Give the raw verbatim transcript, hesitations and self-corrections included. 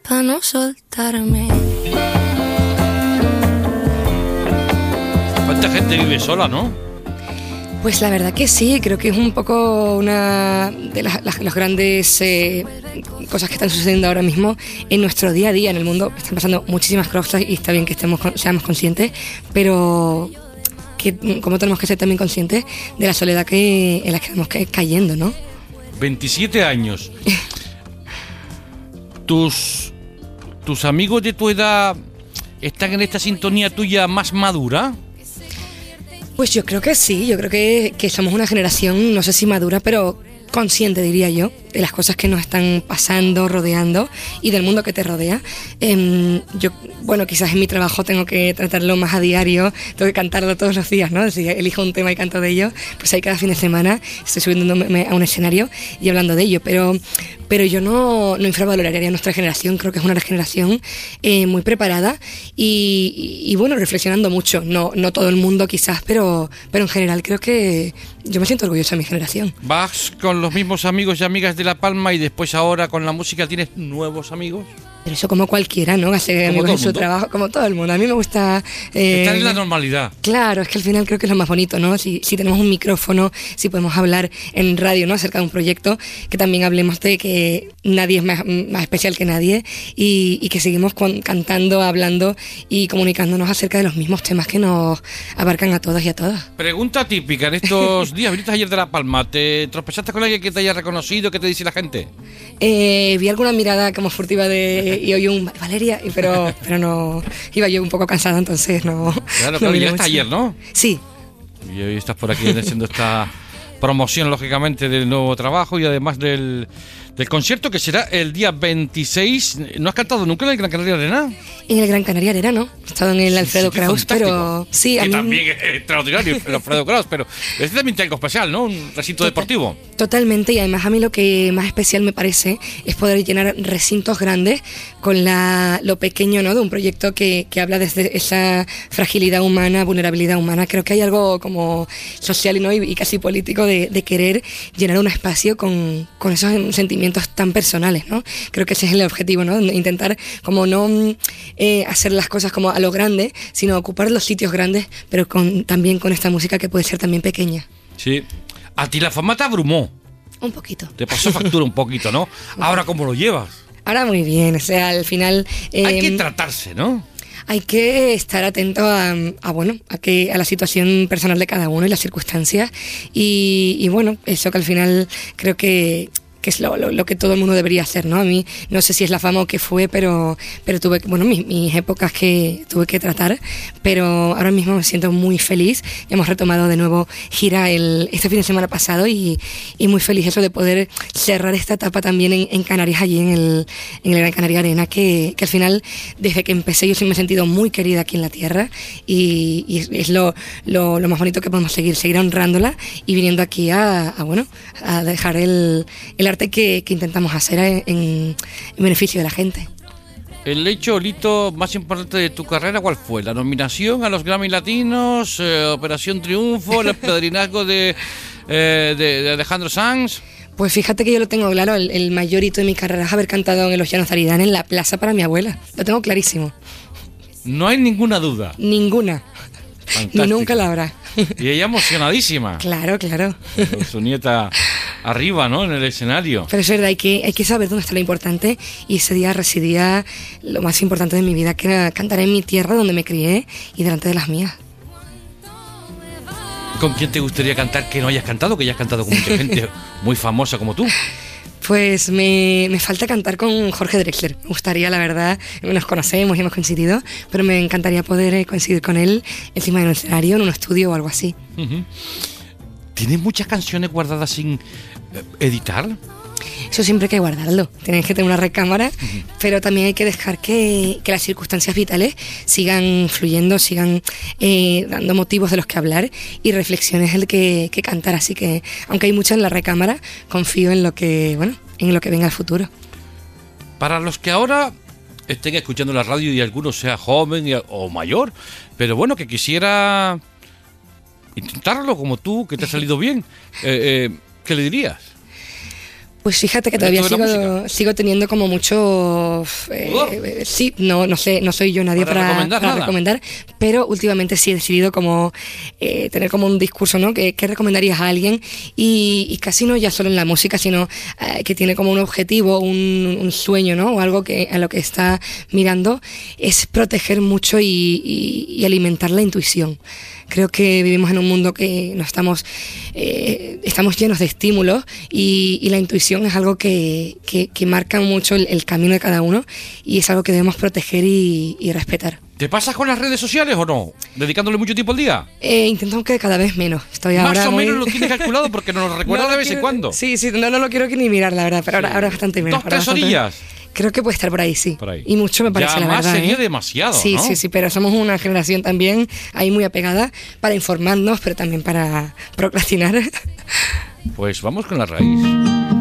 para no soltarme. ¿Cuánta gente vive sola, no? Pues la verdad que sí, creo que es un poco una de las, las los grandes eh, cosas que están sucediendo ahora mismo en nuestro día a día en el mundo. Están pasando muchísimas cosas y está bien que estemos seamos conscientes, pero que como tenemos que ser también conscientes de la soledad que en la que estamos cayendo, ¿no? veintisiete años. ¿Tus, tus amigos de tu edad están en esta sintonía tuya más madura? Pues yo creo que sí, yo creo que, que somos una generación, no sé si madura, pero consciente, diría yo, de las cosas que nos están pasando, rodeando y del mundo que te rodea. Eh, yo, bueno, quizás en mi trabajo tengo que tratarlo más a diario, tengo que cantarlo todos los días, ¿no? Si elijo un tema y canto de ello, pues ahí cada fin de semana estoy subiéndome a un escenario y hablando de ello, pero... Pero yo no, no infravaloraría a nuestra generación, creo que es una generación eh, muy preparada y, y, y bueno, reflexionando mucho. No, no todo el mundo quizás, pero, pero en general creo que yo me siento orgullosa de mi generación. ¿Vas con los mismos amigos y amigas de La Palma y después ahora con la música tienes nuevos amigos? Pero eso como cualquiera, ¿no? Hace amigos en su trabajo, como todo el mundo. A mí me gusta... Eh, Estar en la normalidad. Claro, es que al final creo que es lo más bonito, ¿no? Si, si tenemos un micrófono, si podemos hablar en radio, ¿no? Acerca de un proyecto, que también hablemos de que nadie es más, más especial que nadie y, y que seguimos con, cantando, hablando y comunicándonos acerca de los mismos temas que nos abarcan a todos y a todas. Pregunta típica en estos días, viniste ayer de La Palma, ¿te tropezaste con alguien que te haya reconocido? ¿Qué te dice la gente? Eh, vi alguna mirada como furtiva de... Y oí un Valeria, pero, pero no... Iba yo un poco cansada, entonces no... Claro, claro, no ya está ayer, ¿no? Sí. Y hoy estás por aquí haciendo esta promoción, lógicamente, del nuevo trabajo y además del, del concierto que será el día veintiséis. ¿No has cantado nunca en el Gran Canaria Arena? En el Gran Canaria Arena, ¿no? He estado en el sí, Alfredo sí, Kraus, pero... Sí, a que mí... también es extraordinario el Alfredo Kraus, pero este también tiene algo especial, ¿no? Un recinto Total, deportivo. Totalmente, y además a mí lo que más especial me parece es poder llenar recintos grandes con la, lo pequeño, ¿no? De un proyecto que, que habla desde esa fragilidad humana, vulnerabilidad humana. Creo que hay algo como social, ¿no? y, y casi político de, de querer llenar un espacio con, con esos sentimientos tan personales, ¿no? Creo que ese es el objetivo, ¿no? Intentar como no eh, hacer las cosas como a lo grande, sino ocupar los sitios grandes, pero con, también con esta música que puede ser también pequeña. Sí. A ti la fama te abrumó. Un poquito. Te pasó factura un poquito, ¿no? Ahora, ¿cómo lo llevas? Ahora muy bien, o sea, al final... Eh, hay que tratarse, ¿no? Hay que estar atento a, a bueno, a que a la situación personal de cada uno y las circunstancias y, y bueno, eso que al final creo que... que es lo, lo, lo que todo el mundo debería hacer, ¿no? A mí no sé si es la fama o qué fue, pero, pero tuve, bueno, mis, mis épocas que tuve que tratar, pero ahora mismo me siento muy feliz. Ya hemos retomado de nuevo gira el, este fin de semana pasado y, y muy feliz eso de poder cerrar esta etapa también en, en Canarias, allí en el, en el Gran Canaria Arena, que, que al final, desde que empecé, yo sí me he sentido muy querida aquí en la tierra y, y es, es lo, lo, lo más bonito que podemos seguir, seguir honrándola y viniendo aquí a, a bueno, a dejar el, el arte Que, que intentamos hacer en, en beneficio de la gente. ¿El hecho, Lito, más importante de tu carrera cuál fue? ¿La nominación a los Grammy Latinos? Eh, ¿Operación Triunfo? ¿El padrinazgo de, eh, de, de Alejandro Sanz? Pues fíjate que yo lo tengo claro, el, el mayor hito de mi carrera es haber cantado en los Llanos Zaridán en la plaza para mi abuela. Lo tengo clarísimo. No hay ninguna duda. Ninguna. Fantástico. Ni nunca la habrá. Y ella emocionadísima. Claro, claro. Con su nieta arriba, ¿no? En el escenario. Pero es verdad, hay que, hay que saber dónde está lo importante. Y ese día residía lo más importante de mi vida, que era cantar en mi tierra, donde me crié, y delante de las mías. ¿Con quién te gustaría cantar que no hayas cantado? Que hayas cantado con mucha gente muy famosa como tú. Pues me, me falta cantar con Jorge Drexler. Me gustaría, la verdad, nos conocemos y hemos coincidido, pero me encantaría poder coincidir con él encima de un escenario, en un estudio o algo así. Uh-huh. ¿Tienes muchas canciones guardadas sin eh, editar? Eso siempre hay que guardarlo. Tienes que tener una recámara, uh-huh. pero también hay que dejar que, que las circunstancias vitales sigan fluyendo, sigan eh, dando motivos de los que hablar y reflexiones del que, que cantar. Así que, aunque hay muchas en la recámara, confío en lo que, bueno, en lo que venga al futuro. Para los que ahora estén escuchando la radio y alguno sea joven o mayor, pero bueno, que quisiera intentarlo como tú, que te ha salido bien, eh, eh, ¿qué le dirías? Pues fíjate que todavía sigo, sigo teniendo como mucho... Eh, eh, sí, no, no sé, no soy yo nadie para, para, recomendar, para recomendar, pero últimamente sí he decidido como eh, tener como un discurso, ¿no? ¿Qué, qué recomendarías a alguien? Y, y casi no ya solo en la música, sino eh, que tiene como un objetivo, un, un sueño, ¿no? O algo que a lo que está mirando, es proteger mucho y, y, y alimentar la intuición. Creo que vivimos en un mundo que no estamos, eh, estamos llenos de estímulos y, y la intuición es algo que, que, que marca mucho el, el camino de cada uno y es algo que debemos proteger y, y respetar. ¿Te pasas con las redes sociales o no? ¿Dedicándole mucho tiempo al día? Eh, intento que cada vez menos. Estoy Más ahora o muy... menos lo tienes calculado porque nos lo recuerda no de vez quiero... en cuando. Sí, sí, no, no lo quiero que ni mirar, la verdad, pero sí. ahora, ahora bastante menos. ¿Dos, tres orillas? Creo que puede estar por ahí, sí. Por ahí. Y mucho me parece, ya la más verdad. sería ¿eh? demasiado, Sí, ¿no? sí, sí, pero somos una generación también ahí muy apegada para informarnos, pero también para procrastinar. Pues vamos con la raíz.